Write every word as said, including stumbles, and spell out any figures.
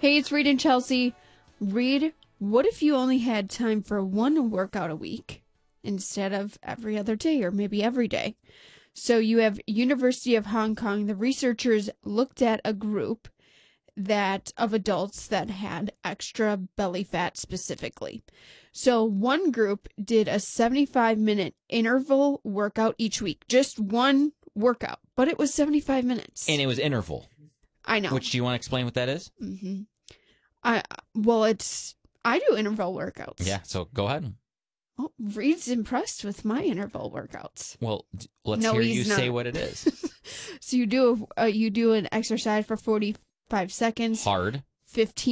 Hey, it's Reed and Chelsea. Reed, what if you only had time for one workout a week instead of every other day or maybe every day? So you have University of Hong Kong. The researchers looked at a group that of adults that had extra belly fat specifically. So one group did a seventy-five minute interval workout each week, just one workout, but it was seventy-five minutes. And it was interval. I know. Which, do you want to explain what that is? Mm-hmm. I well, it's I do interval workouts. Yeah, so go ahead. Oh, Reed's impressed with my interval workouts. Well, let's no, hear you not. say what it is. So you do a, uh, you do an exercise for forty-five seconds. Hard. fifteen